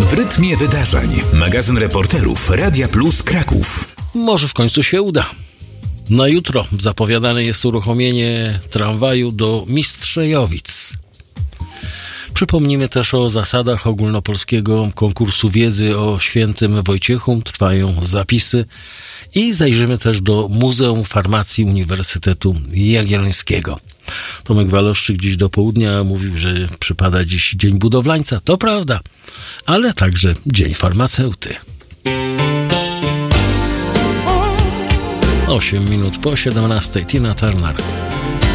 W rytmie wydarzeń. Magazyn reporterów Radia Plus Kraków. Może w końcu się uda. Na jutro zapowiadane jest uruchomienie tramwaju do Mistrzejowic. Przypomnimy też o zasadach ogólnopolskiego konkursu wiedzy o świętym Wojciechu. Trwają zapisy i zajrzymy też do Muzeum Farmacji Uniwersytetu Jagiellońskiego. Tomek Waloszczyk dziś do południa mówił, że przypada dziś Dzień Budowlańca. To prawda, ale także Dzień Farmaceuty. 8 minut po 17. Tina Turner.